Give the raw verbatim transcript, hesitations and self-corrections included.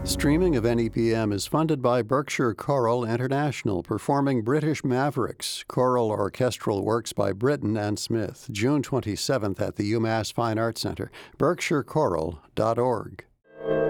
Streaming of N E P M is funded by Berkshire Choral International, performing British Mavericks, choral orchestral works by Britten and Smith, June twenty-seventh at the UMass Fine Arts Center, berkshire choral dot org.